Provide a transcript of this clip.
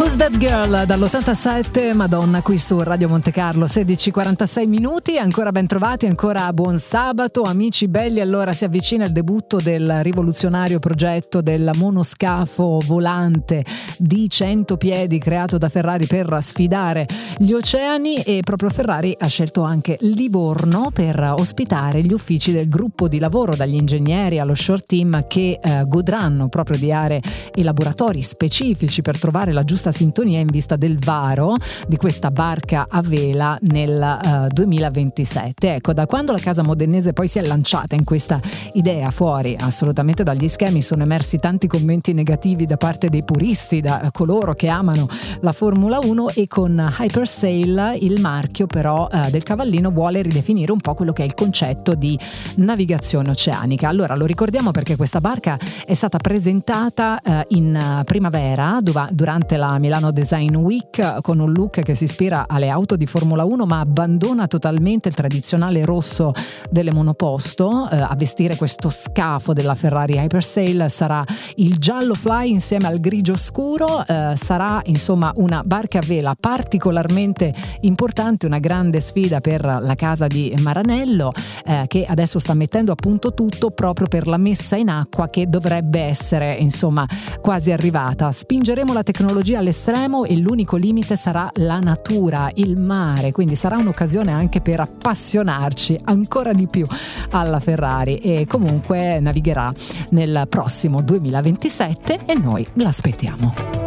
Who's That Girl dall'87, Madonna, qui su Radio Monte Carlo, 16:46 minuti. Ancora ben trovati, ancora buon sabato amici belli. Allora si avvicina il debutto del rivoluzionario progetto del monoscafo volante di 100 piedi creato da Ferrari per sfidare gli oceani, e proprio Ferrari ha scelto anche Livorno per ospitare gli uffici del gruppo di lavoro, dagli ingegneri allo short team, che godranno proprio di aree e laboratori specifici per trovare la giusta sintonia in vista del varo di questa barca a vela nel 2027. Ecco, da quando la casa modennese poi si è lanciata in questa idea fuori assolutamente dagli schemi, sono emersi tanti commenti negativi da parte dei puristi, da coloro che amano la Formula 1, e con Hypersail il marchio però del Cavallino vuole ridefinire un po' quello che è il concetto di navigazione oceanica. Allora lo ricordiamo perché questa barca è stata presentata in primavera durante la Milano Design Week, con un look che si ispira alle auto di Formula 1 ma abbandona totalmente il tradizionale rosso delle monoposto. A vestire questo scafo della Ferrari Hypersail sarà il giallo fly insieme al grigio scuro. Sarà insomma una barca a vela particolarmente importante, una grande sfida per la casa di Maranello, che adesso sta mettendo a punto tutto proprio per la messa in acqua, che dovrebbe essere insomma quasi arrivata. Spingeremo la tecnologia all'estremo e l'unico limite sarà la natura, il mare, quindi sarà un'occasione anche per appassionarci ancora di più alla Ferrari, e comunque navigherà nel prossimo 2027 e noi l'aspettiamo.